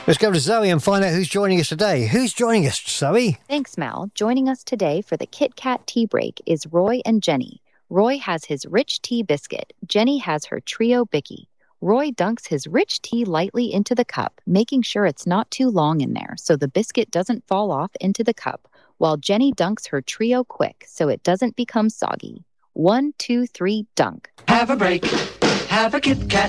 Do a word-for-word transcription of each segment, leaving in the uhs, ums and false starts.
Let's go to Zoe and find out who's joining us today. Who's joining us, Zoe? Thanks, Mal. Joining us today for the Kit Kat tea break is Roy and Jenny. Roy has his rich tea biscuit. Jenny has her Trio Bicky. Roy dunks his rich tea lightly into the cup, making sure it's not too long in there so the biscuit doesn't fall off into the cup, while Jenny dunks her Trio quick so it doesn't become soggy. One, two, three, dunk. Have a break. Have a Kit Kat.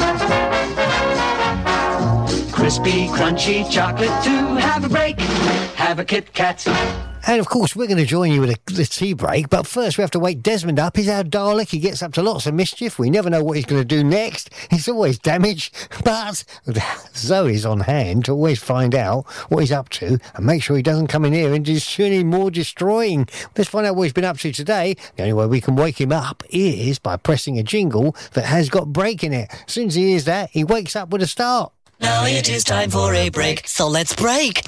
Crispy, crunchy chocolate too. Have a break. Have a Kit Kat. And, of course, we're going to join you with a, the tea break. But first, we have to wake Desmond up. He's our Dalek. He gets up to lots of mischief. We never know what he's going to do next. He's always damage. But Zoe's on hand to always find out what he's up to and make sure he doesn't come in here and do any more destroying. Let's find out what he's been up to today. The only way we can wake him up is by pressing a jingle that has got break in it. As soon as he hears that, he wakes up with a start. Now it is time for a break, so let's break.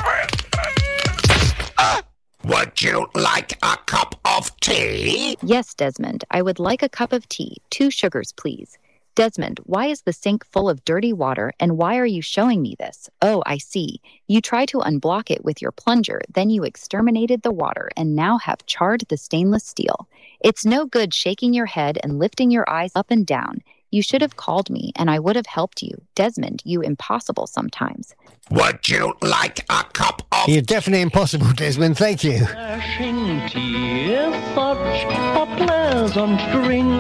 Would you like a cup of tea? Yes, Desmond, I would like a cup of tea. Two sugars, please. Desmond, why is the sink full of dirty water, and why are you showing me this? Oh, I see. You tried to unblock it with your plunger, then you exterminated the water and now have charred the stainless steel. It's no good shaking your head and lifting your eyes up and down. You should have called me, and I would have helped you. Desmond, you impossible sometimes. Would you like a cup of... You're definitely impossible, Desmond. Thank you. Dashing tea is such a pleasant drink.